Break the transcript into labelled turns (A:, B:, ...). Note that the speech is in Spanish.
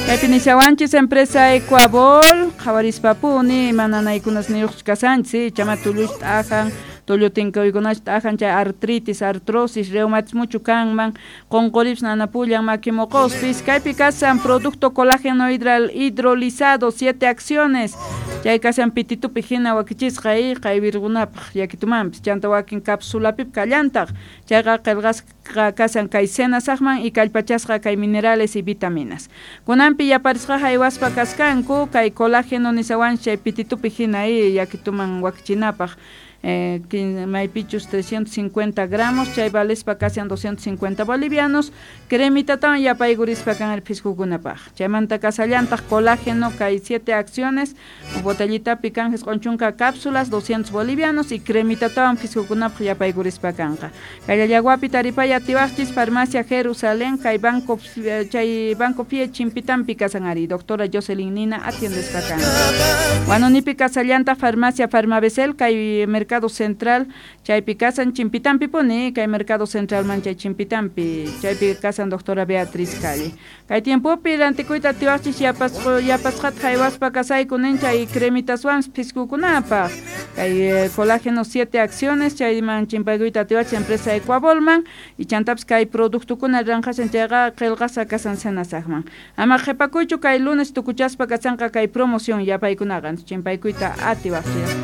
A: Nishawanchis empresa Ecuabol, Javarispapuni, Mananaikunas Niuxcasanchi, Chamatulush Ajan, Tolutinko Igunash Ajan, artritis, artrosis, reumatismo chucanman, con colips nanapulian, maquimocospis, Caipicasan, producto colágeno hidrolizado, 7 acciones. Ya casan pititu pijina wakichis kai virgunap yakituman chanta wakin cápsula pip kallantak chaga qelgas casan kaisena sagman y kalpachasqa kay minerales y vitaminas kunampi yaparisqa haywaspa kaskanku kay colágeno nisawan chay pititu pijina y yakituman wakichinapaq Maipichus 350 gramos, chay valespa casi 250 bolivianos, cremita tan ya paigurispa can el piscugunapaj. Chay manta casallanta colágeno, hay 7 acciones, botellita picanjes con chunca cápsulas, 200 bolivianos y cremita tan piscugunapaj ya paigurispa canja. Cayayaguapi taripaya tibachis, farmacia Jerusalén, chay banco pie chimpitan picasangari, doctora Jocelyn Nina atiende esta canja. Guanonipi casallanta, farmacia Farmabesel, chay Mercado Central, chaypi casan Chimpitampi pone, kay Mercado Central manchay Chimpitampi, chaypi casan doctora Beatriz Calle. Kay tiempo pi anticuita tiwachis yapasqat haywaspa kasay kunen chay cremitas wans piskukunapa. Kay colágeno 7 acciones, chay man chimpaguita tiwachis empresa Ecuabolman y chantaps kay producto kuna ranjas entrega qelqasa casan senasagman. Ama jepakuchu kay lunes tukuchaspa casanqa kay promoción yapaykunagan chimpaikuita atiwachis.